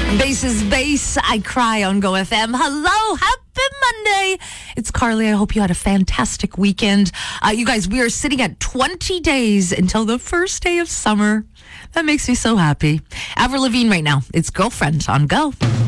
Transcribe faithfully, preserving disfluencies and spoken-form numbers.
Bass is bass. I cry on Go F M. Hello, happy Monday. It's Carly. I hope you had a fantastic weekend. Uh, you guys, we are sitting at twenty days until the first day of summer. That makes me so happy. Avril Lavigne right now. It's Girlfriend on Go.